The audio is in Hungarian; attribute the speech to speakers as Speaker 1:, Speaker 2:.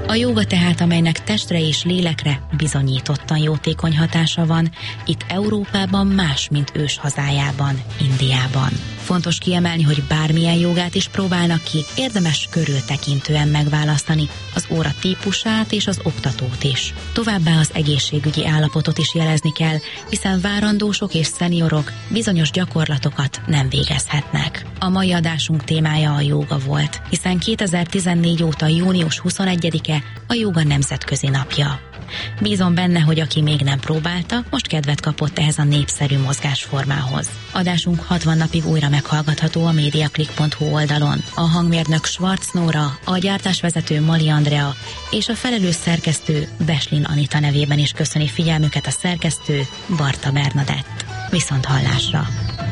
Speaker 1: A jóga tehát, amelynek testre és lélekre bizonyítottan jótékony hatása van, itt Európában más, mint ős hazájában, Indiában. Fontos kiemelni, hogy bármilyen jogát is próbálnak ki, érdemes körültekintően megválasztani az óra típusát és az oktatót is. Továbbá az egészségügyi állapotot is jelezni kell, hiszen várandósok és szeniorok bizonyos gyakorlatokat nem végezhetnek. A mai adásunk témája a jóga volt, hiszen 2014 óta június 21-e a jóga nemzetközi napja. Bízom benne, hogy aki még nem próbálta, most kedvet kapott ehhez a népszerű mozgásformához. Adásunk 60 napig újra meghallgatható a mediaclick.hu oldalon. A hangmérnök Schwarz Nóra, a gyártásvezető Mali Andrea és a felelős szerkesztő Beslin Anita nevében is köszöni figyelmüket a szerkesztő Barta Bernadett. Viszont hallásra!